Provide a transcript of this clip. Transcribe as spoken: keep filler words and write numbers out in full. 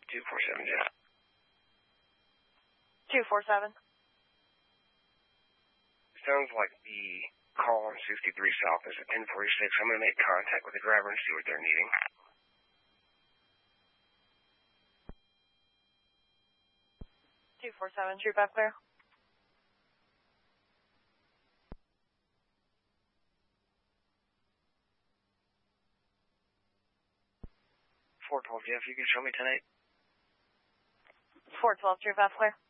two four seven, Jeff. two four seven. Sounds like the call on sixty-three South is at ten forty-six. I'm going to make contact with the driver and see what they're needing. two four seven, True Five Clear. four twelve, Jeff, you can show me tonight? four twelve, True Five Clear.